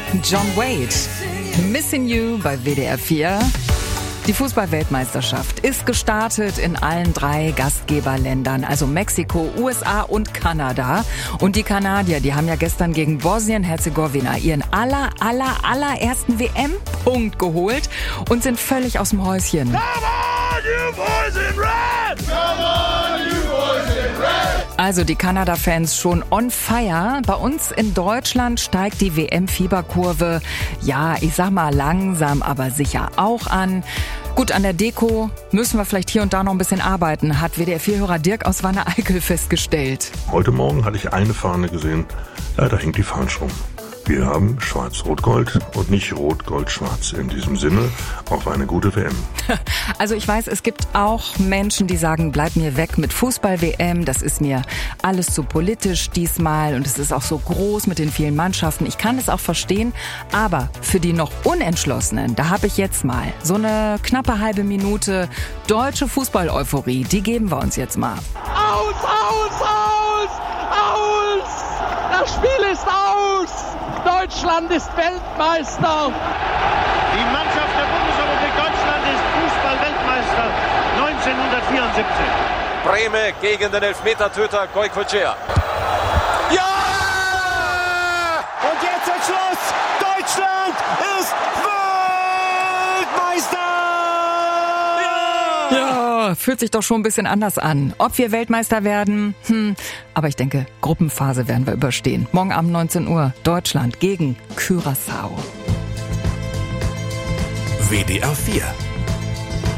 John Wade, Missing You bei WDR 4. Die Fußball-Weltmeisterschaft ist gestartet in allen 3 Gastgeberländern, also Mexiko, USA und Kanada. Und die Kanadier, die haben ja gestern gegen Bosnien-Herzegowina ihren allerersten WM-Punkt geholt und sind völlig aus dem Häuschen. Come on, you boys in red! Come on, you boys in red! Also die Kanada-Fans schon on fire. Bei uns in Deutschland steigt die WM-Fieberkurve, ja, ich sag mal langsam, aber sicher auch an. Gut, an der Deko müssen wir vielleicht hier und da noch ein bisschen arbeiten, hat WDR-4-Hörer Dirk aus Wanne-Eickel festgestellt. Heute Morgen hatte ich eine Fahne gesehen, leider hängt die falsch rum. Wir haben Schwarz-Rot-Gold und nicht Rot-Gold-Schwarz. In diesem Sinne auf eine gute WM. Also ich weiß, es gibt auch Menschen, die sagen, bleib mir weg mit Fußball-WM. Das ist mir alles zu politisch diesmal und es ist auch so groß mit den vielen Mannschaften. Ich kann es auch verstehen, aber für die noch Unentschlossenen, da habe ich jetzt mal so eine knappe halbe Minute deutsche Fußball-Euphorie. Die geben wir uns jetzt mal. Aus! Das Spiel ist aus! Deutschland ist Weltmeister! Die Mannschaft der Bundesrepublik Deutschland ist Fußball-Weltmeister 1974. Brehme gegen den Elfmetertöter Goicoechea. Ja! Und jetzt ist Schluss! Deutschland ist Weltmeister! Ja, fühlt sich doch schon ein bisschen anders an. Ob wir Weltmeister werden? Aber ich denke, Gruppenphase werden wir überstehen. Morgen Abend 19 Uhr, Deutschland gegen Curaçao. WDR 4